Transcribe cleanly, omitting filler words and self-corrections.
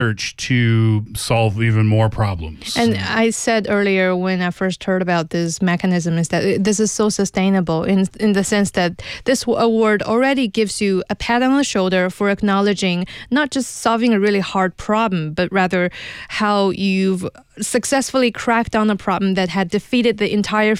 research to solve even more problems. And I said earlier when I first heard about this mechanism is that this is so sustainable in the sense that this award already gives you a pat on the shoulder for acknowledging not just solving a really hard problem, but rather how you've successfully cracked down a problem that had defeated the entire